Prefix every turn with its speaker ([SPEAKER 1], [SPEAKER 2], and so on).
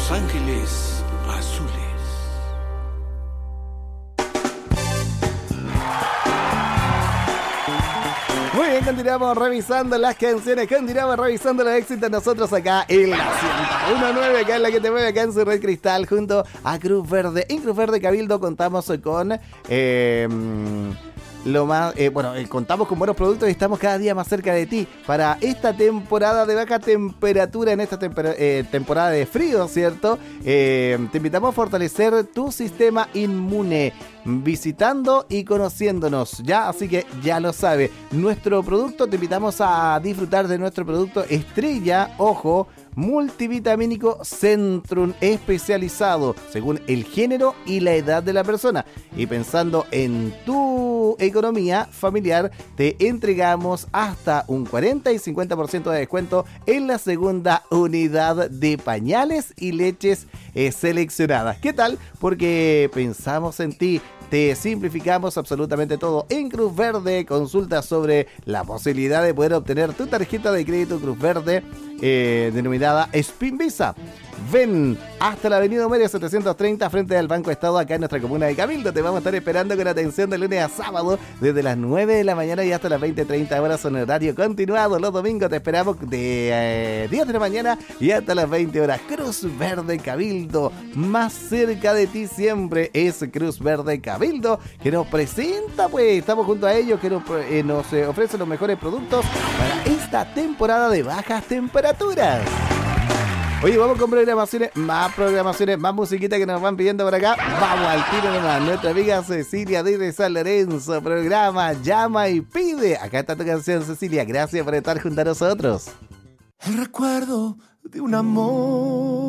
[SPEAKER 1] Los Ángeles Azules.
[SPEAKER 2] Muy bien, continuamos revisando las canciones, continuamos revisando los éxitos nosotros acá en la 101.9, acá en la que te mueve, acá en su Red Cristal, junto a Cruz Verde. En Cruz Verde Cabildo contamos con... contamos con buenos productos y estamos cada día más cerca de ti para esta temporada de baja temperatura, en esta temporada de frío, ¿cierto? Te invitamos a fortalecer tu sistema inmune visitando y conociéndonos, ¿ya? Así que ya lo sabe, nuestro producto, te invitamos a disfrutar de nuestro producto estrella, ojo, multivitamínico Centrum, especializado según el género y la edad de la persona. Y pensando en tu economía familiar, te entregamos hasta un 40 y 50% de descuento en la segunda unidad de pañales y leches seleccionadas. ¿Qué tal? Porque pensamos en ti. Te simplificamos absolutamente todo en Cruz Verde. Consulta sobre la posibilidad de poder obtener tu tarjeta de crédito Cruz Verde denominada Spin Visa. Ven hasta la avenida Homeria 730 frente al Banco Estado acá en nuestra comuna de Cabildo. Te vamos a estar esperando con atención de lunes a sábado desde las 9 de la mañana y hasta las 20:30 horas en horario continuado. Los domingos te esperamos de 10 de la mañana y hasta las 20 horas. Cruz Verde Cabildo, más cerca de ti siempre es Cruz Verde Cabildo, que nos presenta, pues estamos junto a ellos, que nos ofrece los mejores productos para esta temporada de bajas temperaturas. Oye, vamos con programaciones, más musiquita que nos van pidiendo por acá. Vamos al tiro nomás. Nuestra amiga Cecilia desde San Lorenzo, programa Llama y Pide. Acá está tu canción, Cecilia. Gracias por estar junto a nosotros.
[SPEAKER 3] El recuerdo de un amor